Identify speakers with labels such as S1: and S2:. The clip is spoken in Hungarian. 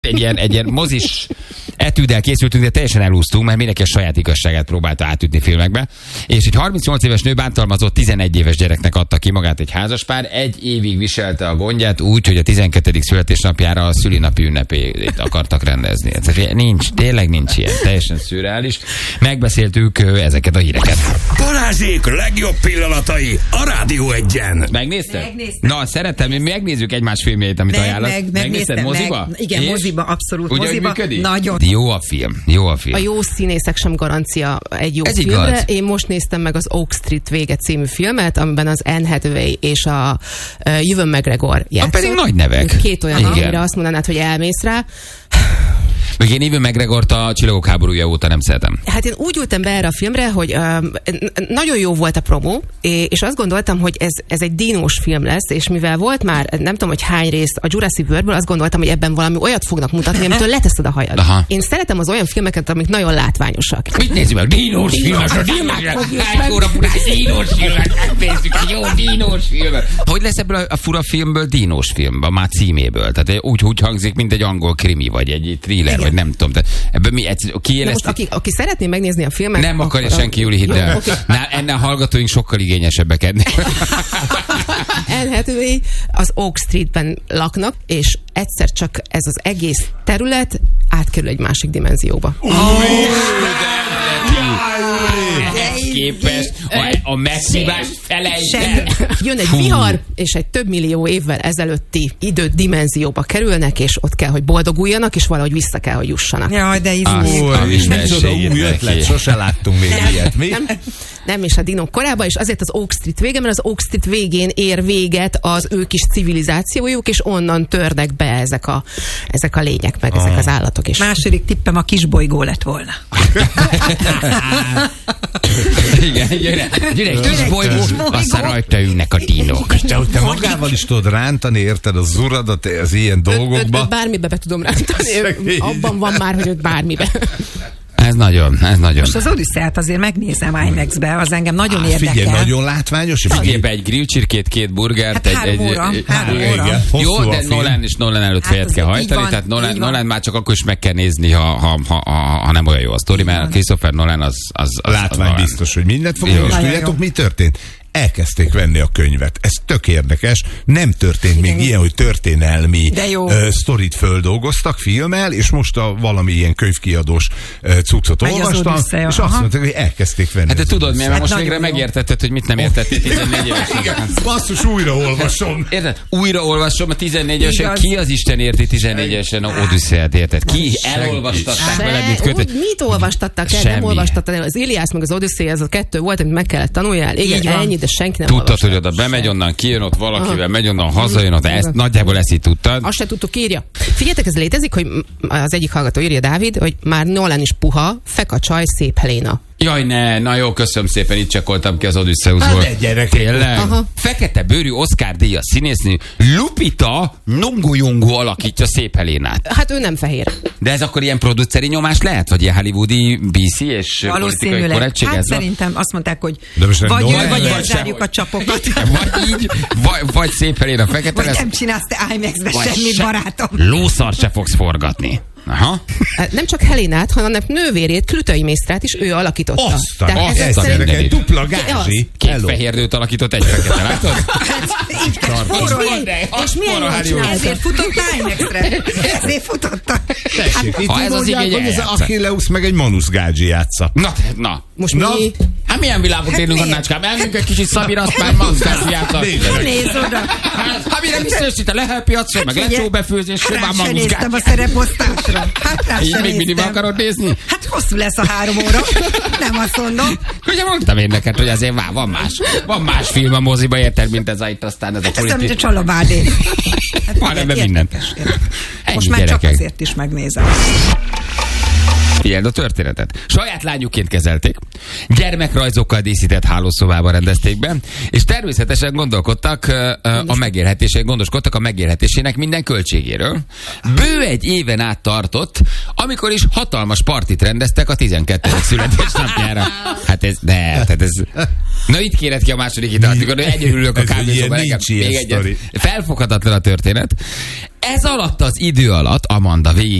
S1: Egy ilyen mozis etűddel készültünk, de teljesen elúsztunk, mert mindenki a saját igazságát próbálta átütni filmekbe. És egy 38 éves nő bántalmazott 11 éves gyereknek adta ki magát egy házaspár. 1 évig viselte a gondját úgy, hogy a 12. születésnapjára a szülinapi ünnepét akartak rendezni. Tényleg nincs ilyen. Teljesen szürreális. Megbeszéltük ezeket a híreket.
S2: Balázsék legjobb pillanatai a Rádió 1-en.
S1: Megnézted? Megnéztem. Na, szeretem, mi megnézzük egymás filmjeit, amit ajánlasz. Megnézted moziba?
S3: Igen, moziba, abszolút.
S1: Úgy,
S3: moziba. Nagyon.
S1: Jó a film. Jó a film.
S4: A jó színészek sem garancia egy jó
S1: ez
S4: filmre.
S1: Igaz.
S4: Én most néztem meg az Oak Street vége című filmet, amiben az Anne Hathaway és a Ewan McGregor játszott.
S1: Pedig nagy nevek.
S4: 2 olyan, amire azt mondanád, hogy elmész rá.
S1: Még én Ewan McGregort a Csillagok háborúja óta nem szeretem.
S4: Hát én úgy ültem be erre a filmre, hogy nagyon jó volt a promó, és azt gondoltam, hogy ez egy dinós film lesz, és mivel volt már, nem tudom, hogy hány rész a Jurassic Worldből, azt gondoltam, hogy ebben valami olyat fognak mutatni, amitől leteszed a hajad.
S1: Aha.
S4: Én szeretem az olyan filmeket, amik nagyon látványosak.
S1: Mit nézzük meg? Dinós filmet! Dinós filmet! Megnézzük egy jó dinós filmet! Hogy lesz ebből a fura filmből dinós film? A már címéből. Tehát úgy hangzik, mint egy angol krimi, vagy egy thriller, vagy nem tudom. Ebből mi
S4: aki szeretné megnézni a filmet...
S1: Nem akarja senki, Júli, hidd el. Ennél a hallgatóink sokkal igényesebbek ennél.
S4: Anne Hathaway az Oak Streetben laknak, és egyszer csak ez az egész terület átkerül egy másik dimenzióba.
S1: Képes a meghívás felejten.
S4: Jön egy vihar, és egy több millió évvel ezelőtti dimenzióba kerülnek, és ott kell, hogy boldoguljanak, és valahogy vissza kell, hogy jussanak.
S3: Jaj, de
S2: új ötlet, sose láttunk még ilyet. Mi?
S4: Nem, és a dinók korában, és azért az Oak Street vége, mert az Oak Street végén ér véget az ő kis civilizációjuk, és onnan törnek be ezek a lények, meg ezek az állatok is.
S3: Második tippem a kisbolygó lett volna.
S1: Igen, gyere, kis bolygó, aztán rajta ülnek a dinók.
S2: Te magával is tudod rántani, érted, az uradat az ilyen dolgokba.
S4: Bármibe be tudom rántani. Abban van már, hogy bármibe.
S1: Ez nagyon.
S3: Most az Odüsszeát azért megnézem IMAX-be, az engem nagyon érdekel.
S2: Figyelj, nagyon látványos.
S1: Figyelj, egy grillcsirkét, 2 burgert.
S3: Hát 3 óra.
S1: Jó, de Nolan előtt fejet kell hajtani, tehát Nolan már csak akkor is meg kell nézni, ha nem olyan jó a sztori, mert Christopher Nolan az
S2: látvány biztos, hogy mindent fogunk, és tudjátok, mi történt? Elkezdték venni a könyvet. Ez tök érdekes. Nem történt még ilyen, hogy történelmi sztorit földolgoztak filmmel, és most valami ilyen könyvkiadós cuccot olvastam, és azt mondták, hogy elkezdték venni.
S1: Hát de tudod, mert most végre megértetted, hogy mit nem értettél 14 évesen.
S2: Igen, basszus, újraolvasom.
S1: Érted? Újraolvasom a 14 évesen. Ki az Isten érti 14 évesen a Odüsszeiát, érted? Ki elolvastatták veled, mit kötött?
S4: Mit olvastattak el? Nem olvastattak el. Az Iliász meg az Odüsszei, az a 2 volt, amit meg kellett tanuljál. Igen, ennyi, de senki nem
S1: tudtad, hogy oda bemegy, onnan kijön, ott valakivel megy, onnan hazajön, ott nagyjából ezt így tudtad.
S4: Azt se tudtuk, írja. Figyeljetek, ez létezik, hogy az egyik hallgató írja, Dávid, hogy már Nolan is puha, Fekacsaj, Szép Helena.
S1: Jaj, ne, na jó, köszönöm szépen, itt csekkoltam ki az Odüsszeuszból. Tényleg? Fekete bőrű Oscar-díjas színésznő Lupita Nyong'o alakítja Szép Helénát.
S4: Hát ő nem fehér.
S1: De ez akkor ilyen produceri nyomás lehet? Vagy ilyen hollywoodi BC és politikai korrektség?
S3: Hát szerintem azt mondták, hogy vagy elzárjuk a csapokat.
S1: Vagy Szép Heléna fekete lesz.
S3: Nem csinálsz te IMAX-be semmit, barátom.
S1: Lószar se fogsz forgatni. Aha.
S4: Nem csak Helénát, hanem nővérét, Klütai Mésztrát is ő alakította.
S2: Ez egy dupla gázsi.
S1: 2 fehérdőt alakított, egy fekete, látod?
S4: És milyen jól csinálta?
S3: Ezért futott IMAX-re. Ezért futotta.
S2: Tessék, itt mondják, hogy az Achilleus meg egy Manus Gadzsi játsza.
S1: Na.
S4: Most mi?
S1: Hát milyen világot élünk, Annácskám? Elmegyünk egy kicsit Szabira, azt már Manus Gadzsi játsza.
S3: Nézd oda.
S1: Hát mire biztos itt a lehelpiacról, meg lecsóbefőzésről, már Manus Gadzsi.
S3: Néztem a szereposztásra. Hát rá
S1: így még mindig akarod nézni?
S3: Hát hosszú lesz a 3 óra. Nem azt mondom.
S1: Ugye mondtam én neked, hogy azért van más film a moziba, érted, mint ez itt aztán ez a
S3: politik. Ez mint a Csalabádé.
S1: Van ebben minden.
S3: Most már csak azért is megnézem.
S1: Figyeld a történetet. Saját lányuként kezelték, gyermekrajzokkal díszített hálószobában rendezték be, és természetesen gondoskodtak a megélhetésének minden költségéről. Bő egy éven át tartott amikor is hatalmas partit rendeztek a 12. születésnapjára. Hát ez, na itt kéred ki a második italt, amikor egyedül ülök a kávézóban. Még egyet. Felfoghatatlan a történet. Ez alatt az idő alatt Amanda végig